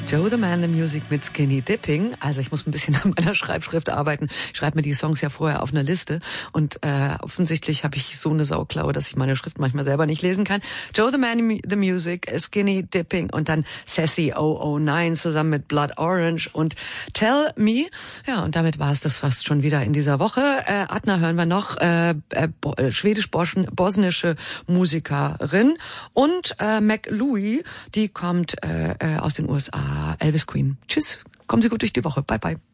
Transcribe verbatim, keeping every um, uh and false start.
Joe the Man, the Music mit Skinny Dipping. Also ich muss ein bisschen an meiner Schreibschrift arbeiten. Ich schreibe mir die Songs ja vorher auf eine Liste und äh, offensichtlich habe ich so eine Sauklaue, dass ich meine Schrift manchmal selber nicht lesen kann. Joe the Man, the Music, Skinny Dipping und dann Sassy null null neun zusammen mit Blood Orange und Tell Me. Ja, und damit war es das fast schon wieder in dieser Woche. Äh, Adna hören wir noch, äh, äh, schwedisch-bosnische Musikerin und äh, Mac Louie, die kommt äh, äh, aus den U S A. Elvis Queen. Tschüss, kommen Sie gut durch die Woche. Bye, bye.